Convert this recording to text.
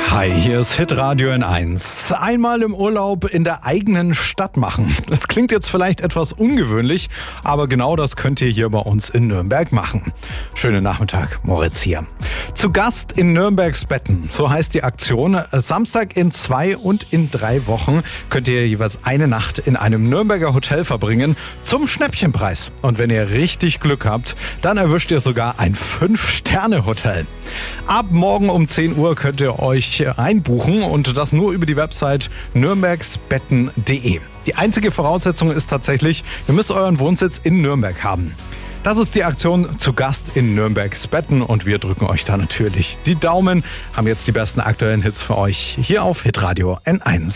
Hi, hier ist Hitradio N1. Einmal im Urlaub in der eigenen Stadt machen. Das klingt jetzt vielleicht etwas ungewöhnlich, aber genau das könnt ihr hier bei uns in Nürnberg machen. Schönen Nachmittag, Moritz hier. Zu Gast in Nürnbergs Betten, so heißt die Aktion. Samstag in 2 und in 3 Wochen könnt ihr jeweils eine Nacht in einem Nürnberger Hotel verbringen zum Schnäppchenpreis. Und wenn ihr richtig Glück habt, dann erwischt ihr sogar ein 5-Sterne-Hotel. Ab morgen um 10 Uhr könnt ihr euch einbuchen und das nur über die Website nürnbergsbetten.de. Die einzige Voraussetzung ist tatsächlich, ihr müsst euren Wohnsitz in Nürnberg haben. Das ist die Aktion Zu Gast in Nürnbergs Betten und wir drücken euch da natürlich die Daumen, haben jetzt die besten aktuellen Hits für euch hier auf Hitradio N1.